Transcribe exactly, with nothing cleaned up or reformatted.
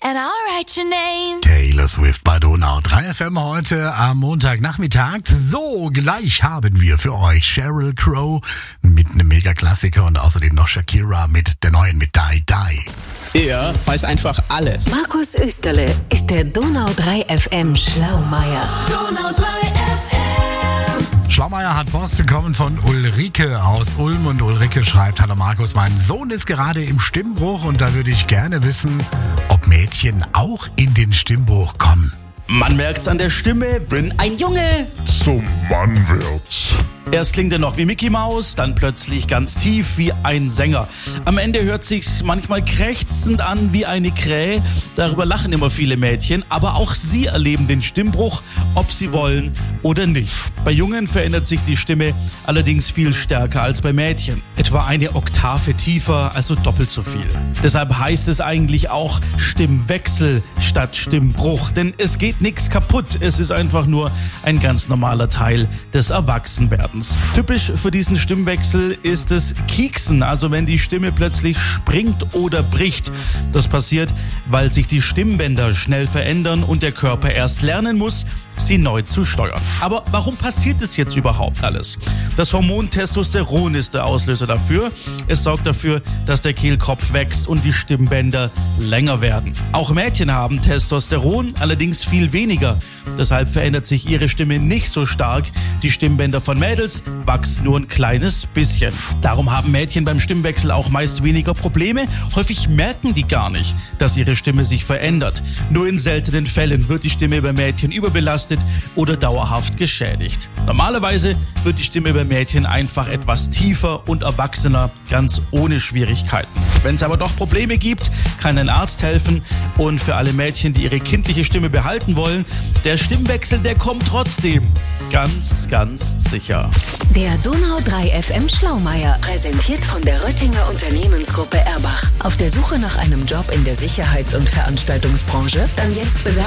and I'll write your name. Taylor Swift bei Donau drei F M heute am Montagnachmittag. So, gleich haben wir für euch Sheryl Crow mit einem Mega-Klassiker und außerdem noch Shakira mit der neuen mit Die Die. Er weiß einfach alles. Markus Österle ist der Donau drei F M Schlaumeier. Donau drei F M. Schlaumeier hat Post bekommen von Ulrike aus Ulm und Ulrike schreibt: Hallo Markus, mein Sohn ist gerade im Stimmbruch und da würde ich gerne wissen, ob Mädchen auch in den Stimmbruch kommen. Man merkt's an der Stimme, wenn ein Junge zum Mann wird. Erst klingt er noch wie Mickey Mouse, dann plötzlich ganz tief wie ein Sänger. Am Ende hört sich's manchmal krächzend an wie eine Krähe. Darüber lachen immer viele Mädchen, aber auch sie erleben den Stimmbruch, ob sie wollen oder nicht. Bei Jungen verändert sich die Stimme allerdings viel stärker als bei Mädchen. Etwa eine Oktave tiefer, also doppelt so viel. Deshalb heißt es eigentlich auch Stimmwechsel statt Stimmbruch, denn es geht nichts kaputt. Es ist einfach nur ein ganz normaler Teil des Erwachsenwerdens. Typisch für diesen Stimmwechsel ist es Kieksen, also wenn die Stimme plötzlich springt oder bricht. Das passiert, weil sich die Stimmbänder schnell verändern und der Körper erst lernen muss, sie neu zu steuern. Aber warum passiert es jetzt überhaupt alles? Das Hormon Testosteron ist der Auslöser dafür. Es sorgt dafür, dass der Kehlkopf wächst und die Stimmbänder länger werden. Auch Mädchen haben Testosteron, allerdings viel weniger. Deshalb verändert sich ihre Stimme nicht so stark. Die Stimmbänder von Mädels wachsen nur ein kleines bisschen. Darum haben Mädchen beim Stimmwechsel auch meist weniger Probleme. Häufig merken die gar nicht, dass ihre Stimme sich verändert. Nur in seltenen Fällen wird die Stimme bei Mädchen überbelastet oder dauerhaft geschädigt. Normalerweise wird die Stimme bei Mädchen einfach etwas tiefer und erwachsener, ganz ohne Schwierigkeiten. Wenn es aber doch Probleme gibt, kann ein Arzt helfen und für alle Mädchen, die ihre kindliche Stimme behalten wollen, der Stimmwechsel, der kommt trotzdem. Ganz, ganz sicher. Der Donau drei F M Schlaumeier, präsentiert von der Röttinger Unternehmensgruppe Erbach. Auf der Suche nach einem Job in der Sicherheits- und Veranstaltungsbranche? Dann jetzt bewerben.